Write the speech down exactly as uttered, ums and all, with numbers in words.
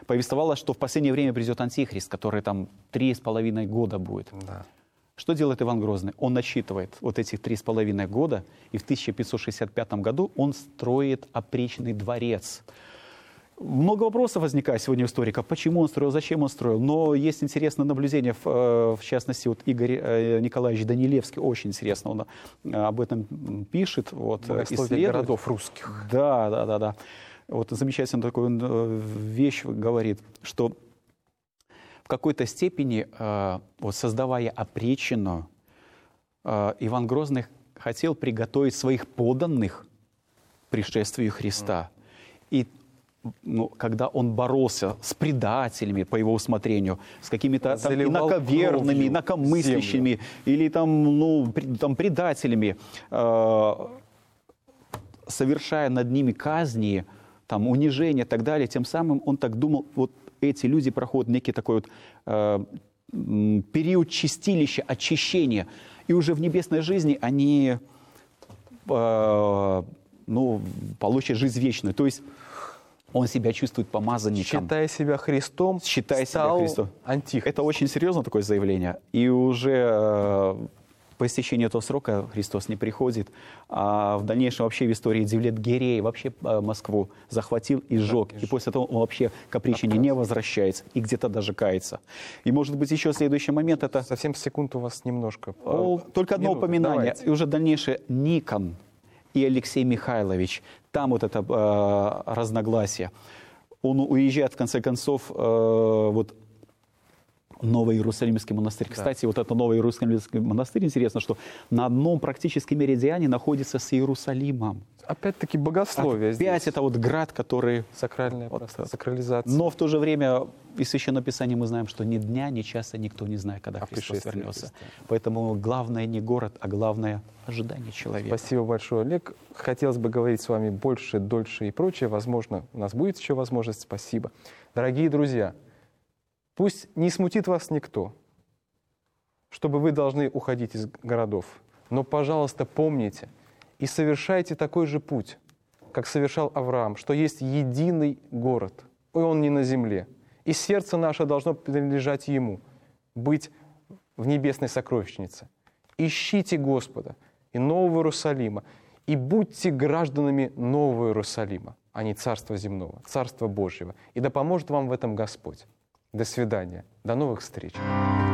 повествовало, что в последнее время придет Антихрист, который там три с половиной года будет. Да. Что делает Иван Грозный? Он насчитывает вот этих три с половиной года, и в тысяча пятьсот шестьдесят пятом году он строит опричный дворец. Много вопросов возникает сегодня у историков, почему он строил, зачем он строил. Но есть интересное наблюдение, в, в частности, вот Игорь Николаевич Данилевский, очень интересно, он об этом пишет. Вот, исследует городов русских. Да, да, да, да. Вот замечательно такую вещь говорит, что в какой-то степени, вот, создавая опричнину, Иван Грозный хотел приготовить своих подданных к пришествию Христа. И ну, когда он боролся с предателями, по его усмотрению, с какими-то инаковерными, инакомыслящими или там, ну, там, предателями, э, совершая над ними казни, там, унижения и так далее, тем самым он так думал, вот эти люди проходят некий такой вот э, период чистилища, очищения, и уже в небесной жизни они э, ну, получат жизнь вечную. То есть он себя чувствует помазанником. Считая себя Христом, Считая стал себя Христом. антихрист. Это очень серьезное такое заявление. И уже э, по истечении этого срока Христос не приходит. А в дальнейшем вообще в истории Девлет-Гирей вообще э, Москву захватил и сжег. Да, и, и после этого он вообще к опричнине не возвращается. И где-то даже кается. И может быть еще следующий момент это... Совсем секунд у вас немножко. О, только одно минуты. упоминание. Давайте. И уже дальнейшее Никон и Алексей Михайлович. Там вот это э, разногласие. Он уезжает, в конце концов, э, вот Новый Иерусалимский монастырь. Да. Кстати, вот это Новый Иерусалимский монастырь, интересно, что на одном практически меридиане находится с Иерусалимом. Опять-таки богословие Опять здесь. это вот град, который... Сакральная вот, просто, сакрализация. Но в то же время из Священного Писания мы знаем, что ни дня, ни часа никто не знает, когда а Христос вернется. Христа. Поэтому главное не город, а главное ожидание человека. Спасибо большое, Олег. Хотелось бы говорить с вами больше, дольше и прочее. Возможно, у нас будет еще возможность. Спасибо. Дорогие друзья, пусть не смутит вас никто, чтобы вы должны уходить из городов. Но, пожалуйста, помните и совершайте такой же путь, как совершал Авраам, что есть единый город, и он не на земле. И сердце наше должно принадлежать Ему, быть в небесной сокровищнице. Ищите Господа и Нового Иерусалима, и будьте гражданами Нового Иерусалима, а не Царства земного, Царства Божьего. И да поможет вам в этом Господь. До свидания. До новых встреч.